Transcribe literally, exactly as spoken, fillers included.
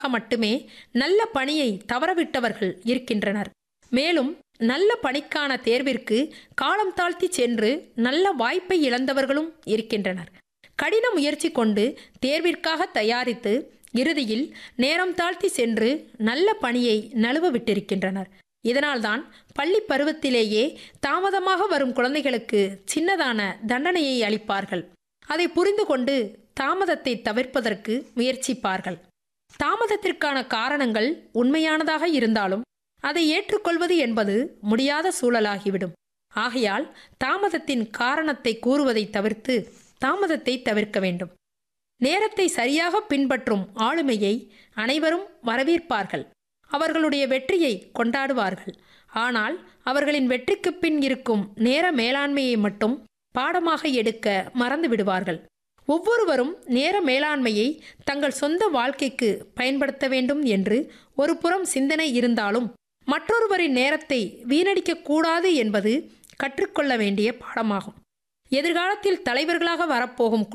மட்டுமே நல்ல பணியை தவறவிட்டவர்கள் இருக்கின்றனர். மேலும் நல்ல பணிக்கான தேர்விற்கு காலம் தாழ்த்தி சென்று நல்ல வாய்ப்பை இழந்தவர்களும் இருக்கின்றனர். கடின முயற்சி கொண்டு தேர்விற்காக தயாரித்து இறுதியில் நேரம் தாழ்த்தி சென்று நல்ல பணியை நழுவ விட்டிருக்கின்றனர். இதனால்தான் பள்ளி பருவத்திலேயே தாமதமாக வரும் குழந்தைகளுக்கு சின்னதான தண்டனையை அளிப்பார்கள். அதை புரிந்து கொண்டு தாமதத்தை தவிர்ப்பதற்கு முயற்சிப்பார்கள். தாமதத்திற்கான காரணங்கள் உண்மையானதாக இருந்தாலும் அதை ஏற்றுக்கொள்வது என்பது முடியாத சூழலாகிவிடும். ஆகையால் தாமதத்தின் காரணத்தை கூறுவதை தவிர்த்து தாமதத்தை தவிர்க்க வேண்டும். நேரத்தை சரியாக பின்பற்றும் ஆளுமையை அனைவரும் வரவேற்பார்கள். அவர்களுடைய வெற்றியை கொண்டாடுவார்கள். ஆனால் அவர்களின் வெற்றிக்கு பின் இருக்கும் நேர மேலாண்மையை மட்டும் பாடமாக எடுக்க மறந்து விடுவார்கள். ஒவ்வொருவரும் நேர மேலாண்மையை தங்கள் சொந்த வாழ்க்கைக்கு பயன்படுத்த வேண்டும் என்று ஒரு புறம் சிந்தனை இருந்தாலும் மற்றொருவரின் நேரத்தை வீணடிக்க கூடாது என்பது கற்றுக்கொள்ள வேண்டிய பாடமாகும். எதிர்காலத்தில் தலைவர்களாக வரப்போகும்